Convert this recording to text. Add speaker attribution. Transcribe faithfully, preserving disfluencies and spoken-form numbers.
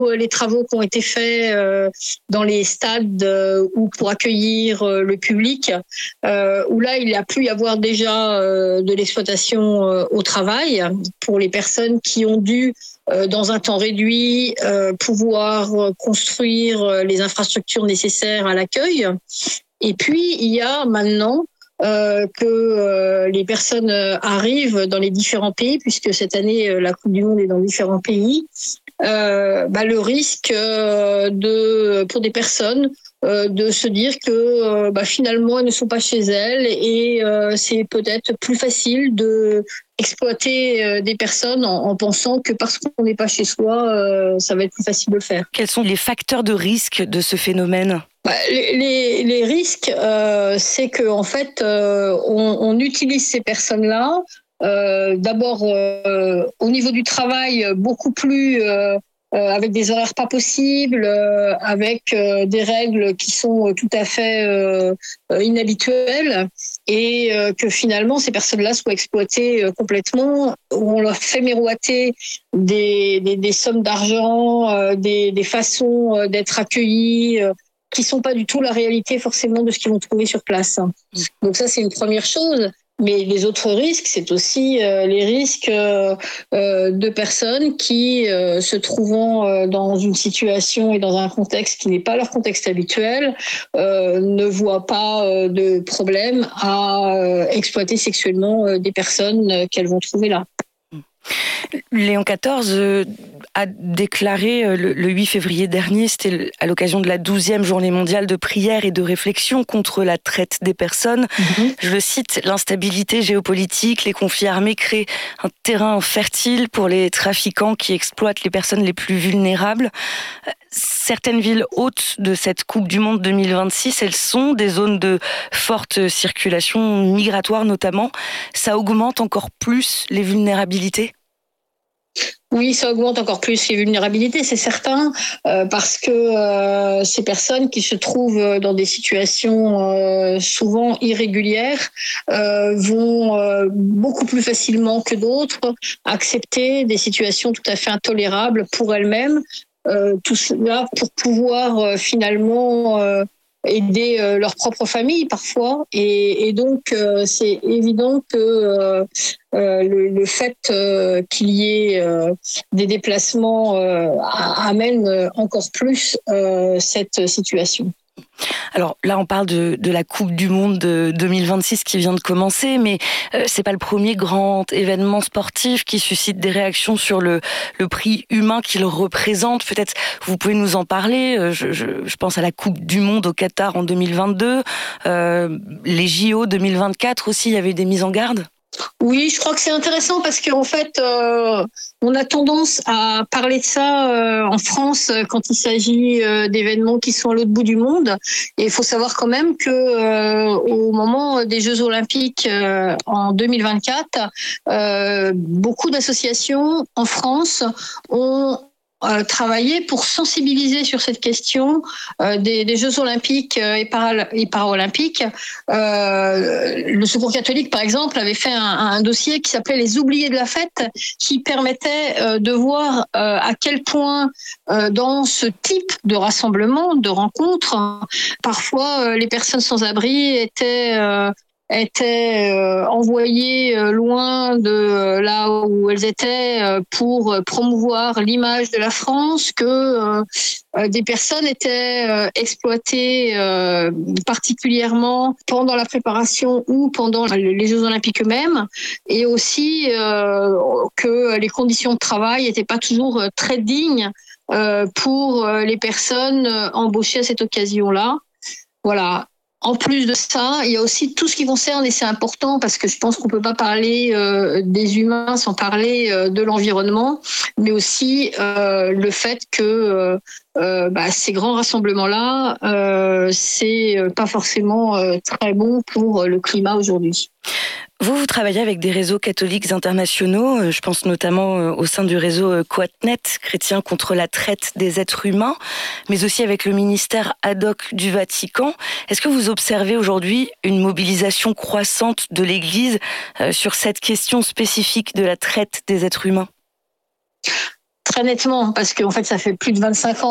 Speaker 1: les travaux qui ont été faits euh, dans les stades euh, ou pour accueillir euh, le public, euh, où là, il a pu y avoir déjà euh, de l'exploitation euh, au travail pour les personnes qui ont dû, euh, dans un temps réduit, euh, pouvoir construire les infrastructures nécessaires à l'accueil. Et puis, il y a maintenant Euh, que euh, les personnes arrivent dans les différents pays, puisque cette année, euh, la Coupe du Monde est dans différents pays, euh, bah, le risque euh, de, pour des personnes euh, de se dire que euh, bah, finalement, elles ne sont pas chez elles et euh, c'est peut-être plus facile de exploiter euh, des personnes en, en pensant que parce qu'on n'est pas chez soi, euh, ça va être plus facile de le faire.
Speaker 2: Quels sont les facteurs de risque de ce phénomène ?
Speaker 1: Bah, les, les, les risques, euh, c'est que en fait, euh, on, on utilise ces personnes-là. Euh, d'abord, euh, au niveau du travail, beaucoup plus euh, euh, avec des horaires pas possibles, euh, avec euh, des règles qui sont tout à fait euh, inhabituelles, et euh, que finalement ces personnes-là soient exploitées euh, complètement. Où on leur fait miroiter des, des, des sommes d'argent, euh, des, des façons euh, d'être accueillis. Euh, qui sont pas du tout la réalité forcément de ce qu'ils vont trouver sur place. Donc ça, c'est une première chose. Mais les autres risques, c'est aussi euh, les risques euh, euh, de personnes qui, euh, se trouvant euh, dans une situation et dans un contexte qui n'est pas leur contexte habituel, euh, ne voient pas euh, de problème à euh, exploiter sexuellement euh, des personnes euh, qu'elles vont trouver là.
Speaker 2: Léon quatorze euh, a déclaré euh, le, le huit février dernier, c'était à l'occasion de la douzième journée mondiale de prière et de réflexion contre la traite des personnes. Mm-hmm. Je le cite, l'instabilité géopolitique, les conflits armés créent un terrain fertile pour les trafiquants qui exploitent les personnes les plus vulnérables. Certaines villes hôtes de cette Coupe du Monde deux mille vingt-six, elles sont des zones de forte circulation migratoire notamment. Ça augmente encore plus les vulnérabilités ?
Speaker 1: Oui, ça augmente encore plus les vulnérabilités, c'est certain, euh, parce que euh, ces personnes qui se trouvent dans des situations euh, souvent irrégulières euh, vont euh, beaucoup plus facilement que d'autres accepter des situations tout à fait intolérables pour elles-mêmes. Euh, tout cela pour pouvoir euh, finalement euh, aider euh, leur propre famille parfois, et, et donc euh, c'est évident que euh, euh, le, le fait euh, qu'il y ait euh, des déplacements euh, amène encore plus euh, cette situation.
Speaker 2: Alors là, on parle de, de la Coupe du Monde de deux mille vingt-six qui vient de commencer, mais euh, c'est pas le premier grand événement sportif qui suscite des réactions sur le, le prix humain qu'il représente. Peut-être vous pouvez nous en parler. Je, je, je pense à la Coupe du Monde au Qatar en deux mille vingt-deux, euh, les J O deux mille vingt-quatre aussi, il y avait des mises en garde.
Speaker 1: Oui, je crois que c'est intéressant parce qu'en fait, euh, on a tendance à parler de ça euh, en France quand il s'agit euh, d'événements qui sont à l'autre bout du monde. Et il faut savoir quand même que euh, au moment des Jeux Olympiques euh, en deux mille vingt-quatre, euh, beaucoup d'associations en France ont Euh, travailler pour sensibiliser sur cette question euh, des, des Jeux Olympiques et, para, et Paralympiques. Euh, le Secours catholique, par exemple, avait fait un, un dossier qui s'appelait Les oubliés de la fête, qui permettait euh, de voir euh, à quel point euh, dans ce type de rassemblement, de rencontre, parfois euh, les personnes sans abri étaient euh, étaient euh, envoyées euh, loin de euh, là où elles étaient euh, pour promouvoir l'image de la France, que euh, des personnes étaient euh, exploitées euh, particulièrement pendant la préparation ou pendant les Jeux Olympiques eux-mêmes, et aussi euh, que les conditions de travail n'étaient pas toujours très dignes euh, pour les personnes embauchées à cette occasion-là. Voilà. En plus de ça, il y a aussi tout ce qui concerne, et c'est important parce que je pense qu'on ne peut pas parler euh, des humains sans parler euh, de l'environnement, mais aussi euh, le fait que euh, euh, bah, ces grands rassemblements-là, euh, c'est pas forcément euh, très bon pour le climat aujourd'hui.
Speaker 2: Vous, vous travaillez avec des réseaux catholiques internationaux, je pense notamment au sein du réseau Quatnet, Chrétiens contre la traite des êtres humains, mais aussi avec le ministère ad hoc du Vatican. Est-ce que vous observez aujourd'hui une mobilisation croissante de l'Église sur cette question spécifique de la traite des êtres humains ?
Speaker 1: très nettement, parce qu'en fait, ça fait plus de vingt-cinq ans